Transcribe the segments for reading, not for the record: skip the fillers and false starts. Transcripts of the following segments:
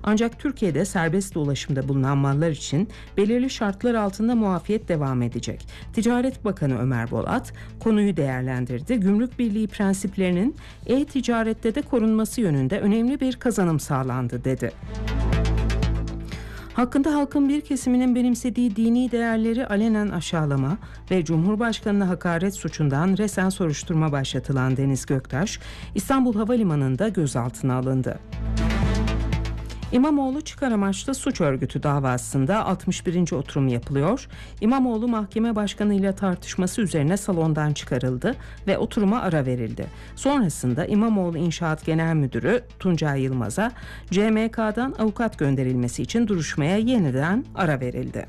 Ancak Türkiye'de serbest dolaşımda bulunan mallar için belirli şartlar altında muafiyet devam edecek. Ticaret Bakanı Ömer Bolat konuyu değerlendirdi. Gümrük Birliği prensiplerinin e-ticarette de korunması yönünde önemli bir kazanım sağlandı dedi. Hakkında halkın bir kesiminin benimsediği dini değerleri alenen aşağılama ve Cumhurbaşkanı'na hakaret suçundan resen soruşturma başlatılan Deniz Göktaş, İstanbul Havalimanı'nda gözaltına alındı. İmamoğlu çıkar amaçlı suç örgütü davasında 61. oturum yapılıyor. İmamoğlu mahkeme başkanıyla tartışması üzerine salondan çıkarıldı ve oturuma ara verildi. Sonrasında İmamoğlu İnşaat Genel Müdürü Tuncay Yılmaz'a CMK'dan avukat gönderilmesi için duruşmaya yeniden ara verildi.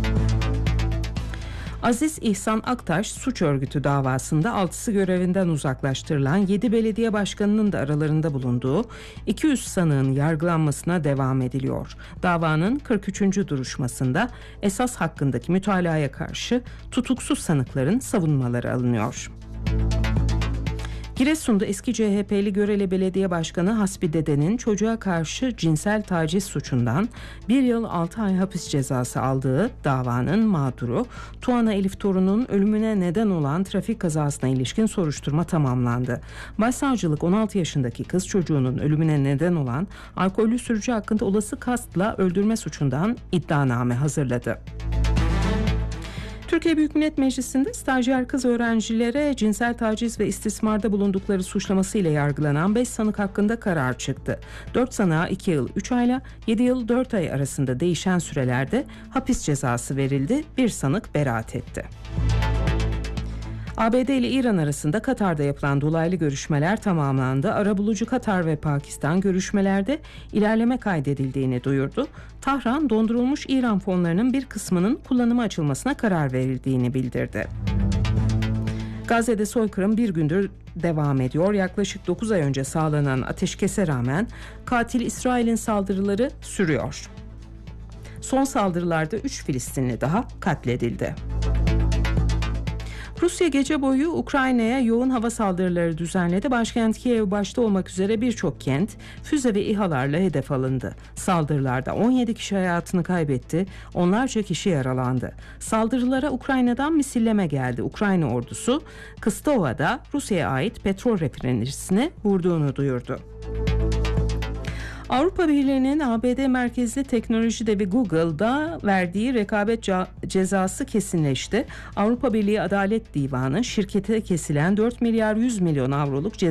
Aziz İhsan Aktaş suç örgütü davasında 6'sı görevinden uzaklaştırılan 7 belediye başkanının da aralarında bulunduğu 200 sanığın yargılanmasına devam ediliyor. Davanın 43. duruşmasında esas hakkındaki mütalaya karşı tutuksuz sanıkların savunmaları alınıyor. Giresun'da eski CHP'li Görele Belediye Başkanı Hasbi Dede'nin çocuğa karşı cinsel taciz suçundan 1 yıl 6 ay hapis cezası aldığı davanın mağduru Tuana Elif Torun'un ölümüne neden olan trafik kazasına ilişkin soruşturma tamamlandı. Başsavcılık 16 yaşındaki kız çocuğunun ölümüne neden olan alkollü sürücü hakkında olası kastla öldürme suçundan iddianame hazırladı. Türkiye Büyük Millet Meclisi'nde stajyer kız öğrencilere cinsel taciz ve istismarda bulundukları suçlamasıyla yargılanan 5 sanık hakkında karar çıktı. 4 sanığa 2 yıl 3 ayla 7 yıl 4 ay arasında değişen sürelerde hapis cezası verildi. Bir sanık beraat etti. ABD ile İran arasında Katar'da yapılan dolaylı görüşmeler tamamlandı. Arabulucu Katar ve Pakistan görüşmelerde ilerleme kaydedildiğini duyurdu. Tahran, dondurulmuş İran fonlarının bir kısmının kullanıma açılmasına karar verildiğini bildirdi. Gazze'de soykırım bir gündür devam ediyor. Yaklaşık 9 ay önce sağlanan ateşkese rağmen katil İsrail'in saldırıları sürüyor. Son saldırılarda 3 Filistinli daha katledildi. Rusya gece boyu Ukrayna'ya yoğun hava saldırıları düzenledi. Başkent Kiev başta olmak üzere birçok kent füze ve İHA'larla hedef alındı. Saldırılarda 17 kişi hayatını kaybetti, onlarca kişi yaralandı. Saldırılara Ukrayna'dan misilleme geldi. Ukrayna ordusu Kıstaova'da Rusya'ya ait petrol rafinerisini vurduğunu duyurdu. Avrupa Birliği'nin ABD merkezli teknoloji devi Google'da verdiği rekabet cezası kesinleşti. Avrupa Birliği Adalet Divanı şirkete kesilen 4 milyar 100 milyon avroluk